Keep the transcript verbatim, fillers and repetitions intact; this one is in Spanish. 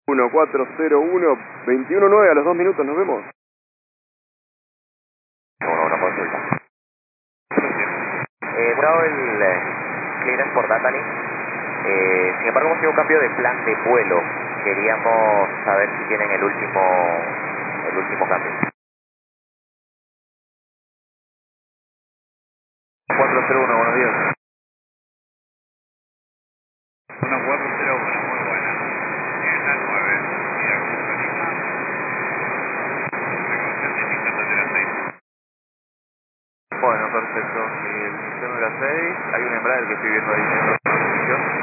uno cuatro cero uno, veintiuno nueve a los dos minutos, nos vemos. Uno, una consulta. Eh, bravo el eh, clearance por data link. Eh, sin embargo, hemos tenido un cambio de plan de vuelo. Queríamos saber si tienen el último, el último cambio. cuatro cero uno, buenos días. uno cuatro cero uno, muy buena. En la nueve, Mira Augusto Lima. Precaución de Nicato de la seis. Bueno, perfecto. El sistema de la seis, hay un Embraer que estoy viendo ahí en la posición.